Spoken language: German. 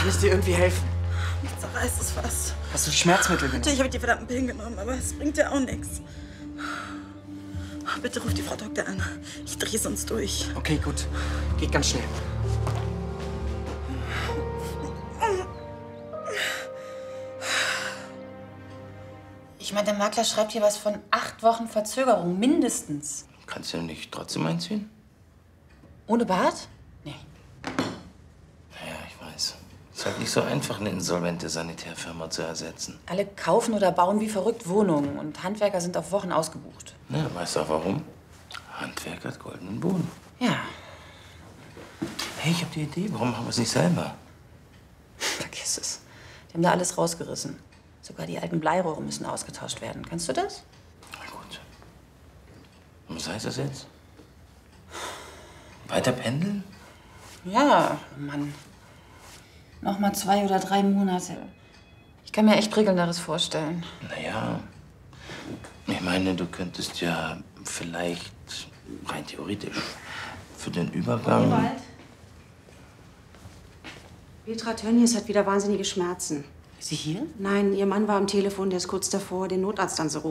Kann ich dir irgendwie helfen? Mich zerreißt es fast. Hast du Schmerzmittel genommen? Natürlich habe ich die verdammten Pillen genommen, aber es bringt ja auch nichts. Bitte ruf die Frau Doktor an. Ich drehe sonst durch. Okay, gut. Geht ganz schnell. Ich meine, der Makler schreibt hier was von 8 Wochen Verzögerung, mindestens. Kannst du nicht trotzdem einziehen? Ohne Bad? Nee. Naja, ich weiß. Es ist halt nicht so einfach, eine insolvente Sanitärfirma zu ersetzen. Alle kaufen oder bauen wie verrückt Wohnungen und Handwerker sind auf Wochen ausgebucht. Na, weißt du auch warum? Handwerk hat goldenen Boden. Ja. Hey, ich hab die Idee. Warum machen wir es nicht selber? Vergiss es. Die haben da alles rausgerissen. Sogar die alten Bleirohre müssen ausgetauscht werden. Kannst du das? Na gut. Und was heißt das jetzt? Weiter pendeln? Ja, Mann. Noch mal 2 oder 3 Monate. Ich kann mir echt Prickelnderes vorstellen. Naja, ich meine, du könntest ja vielleicht rein theoretisch für den Übergang... Ewald? Petra Tönnies hat wieder wahnsinnige Schmerzen. Ist sie hier? Nein, ihr Mann war am Telefon, der ist kurz davor, den Notarzt anzurufen.